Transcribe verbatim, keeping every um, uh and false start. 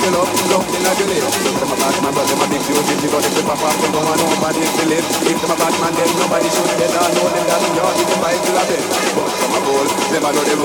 you love, love in a delay. If them a bad man, but them a big dude, if you got it, they pop off, them don't want nobody to live. If them a bad man, then nobody should get on, know them that the yard with the Bible a bit. But some a goal, them a know the